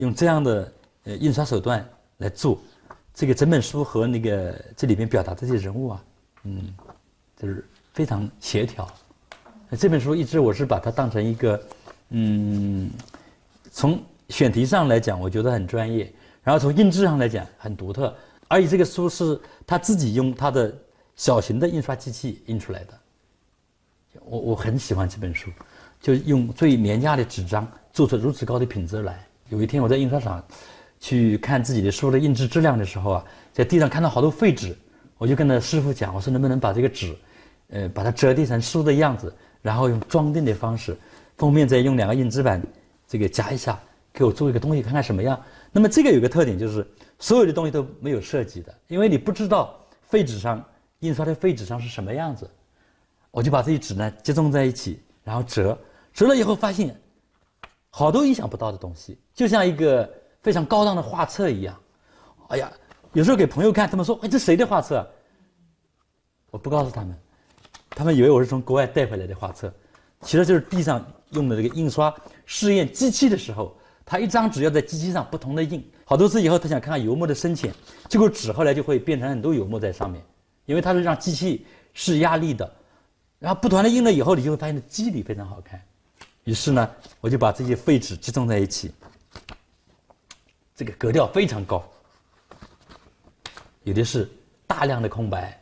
用这样的印刷手段来做这个整本书和那个这里面表达的这些人物啊，就是非常协调。这本书一直我是把它当成一个，从选题上来讲，我觉得很专业，然后从印制上来讲很独特，而且这个书是他自己用他的小型的印刷机器印出来的。我很喜欢这本书，就用最廉价的纸张做出如此高的品质来。有一天我在印刷厂去看自己的书的印制质量的时候啊，在地上看到好多废纸，我就跟那师傅讲，我说能不能把这个纸，把它折叠成书的样子，然后用装订的方式，封面再用2个印制板这个夹一下，给我做一个东西看看什么样。那么这个有个特点，就是所有的东西都没有设计的，因为你不知道废纸上印刷的废纸上是什么样子。我就把这些纸呢集中在一起，然后折了以后发现好多意想不到的东西，就像一个非常高档的画册一样。哎呀，有时候给朋友看，他们说：“哎，这谁的画册啊？”我不告诉他们，他们以为我是从国外带回来的画册，其实就是地上用的这个印刷试验机器的时候，他一张纸要在机器上不同的印，好多次以后他想看看油墨的深浅，结果纸后来就会变成很多油墨在上面，因为它是让机器试压力的。然后不断的印了以后，你就会发现肌理非常好看。于是呢，我就把这些废纸集中在一起，这个格调非常高，有的是大量的空白，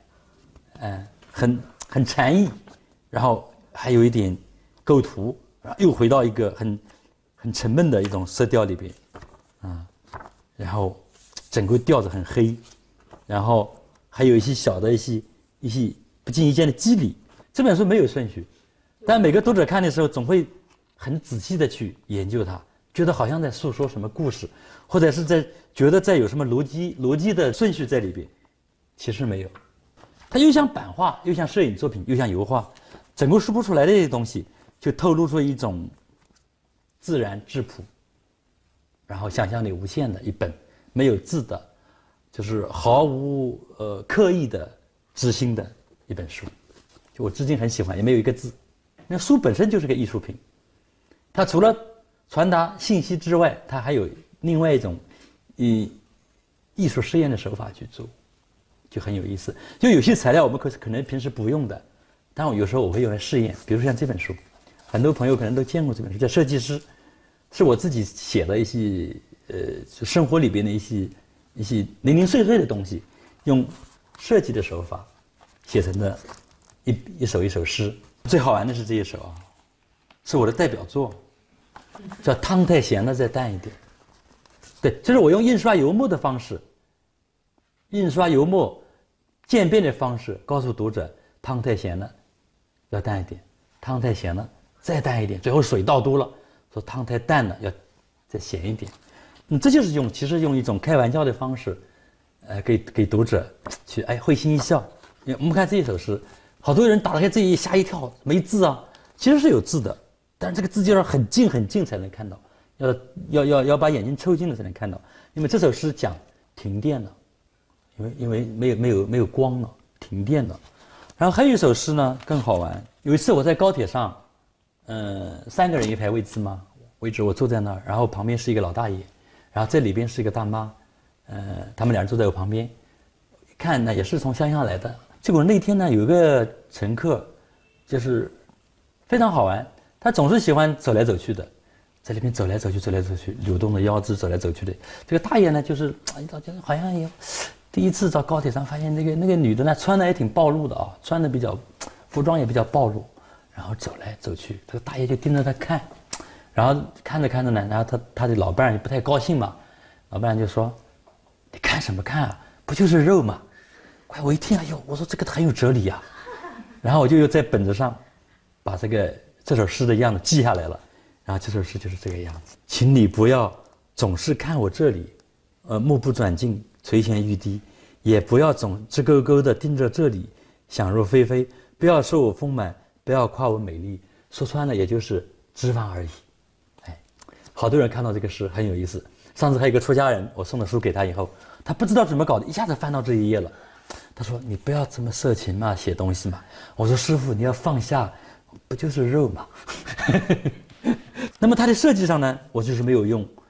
很禅意，然后还有一点构图，又回到一个很沉闷的一种色调里边，然后整个调子很黑，然后还有一些小的一些不经意间的肌理。这本书没有顺序，但每个读者看的时候总会很仔细的去研究它，觉得好像在诉说什么故事，或者是觉得有什么逻辑的顺序在里边，其实没有。它又像版画，又像摄影作品，又像油画，整个说不出来的这些东西，就透露出一种自然质朴，然后想象力无限的一本没有字的，就是毫无刻意的知心的一本书。我至今很喜欢，也没有一个字。那书本身就是个艺术品，它除了传达信息之外，它还有另外一种以艺术实验的手法去做，就很有意思。就有些材料我们可能平时不用的，但我有时候我会用来试验。比如像这本书，很多朋友可能都见过这本书，叫《设计师》，是我自己写的一些生活里边的一些零零碎碎的东西，用设计的手法写成的。一首诗，最好玩的是这一首啊，是我的代表作，叫《汤太咸了再淡一点》。对，就是我用印刷油墨的方式，印刷油墨渐变的方式，告诉读者汤太咸了，要淡一点；汤太咸了再淡一点，最后水倒多了，说汤太淡了要再咸一点。这就是其实用一种开玩笑的方式，给读者去会心一笑。我们看这一首诗。好多人打开这一吓一跳，没字啊，其实是有字的，但是这个字就要很近很近才能看到，要把眼睛凑近了才能看到。因为这首诗讲停电了，因为没有光了，停电了。然后还有一首诗呢更好玩，有一次我在高铁上，3个人一排位置嘛，我坐在那儿，然后旁边是一个老大爷，然后这里边是一个大妈，他们2人坐在我旁边，看呢也是从乡下来的。结果那天呢，有一个乘客，就是非常好玩，他总是喜欢走来走去的，在那边走来走去，扭动着腰肢走来走去的。这个大爷呢，就是好像也第一次到高铁上发现那个女的呢，穿的也挺暴露的啊，穿的服装也比较暴露，然后走来走去，这个大爷就盯着他看，然后看着呢，然后他的老伴也不太高兴嘛，老伴就说：“你看什么看啊？不就是肉吗？”我一听，哎呦，我说这个很有哲理啊，然后我就又在本子上把这首诗的样子记下来了，然后这首诗就是这个样子。请你不要总是看我这里，目不转睛，垂涎欲滴，也不要总直勾勾的盯着这里，想入非非，不要说我丰满，不要夸我美丽，说穿了也就是脂肪而已。好多人看到这个诗很有意思。上次还有一个出家人，我送了书给他以后，他不知道怎么搞的，一下子翻到这一页了。他说：“你不要这么色情嘛，写东西嘛。”我说：“师父，你要放下，不就是肉嘛？”那么它的设计上呢，我就是没有用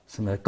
什么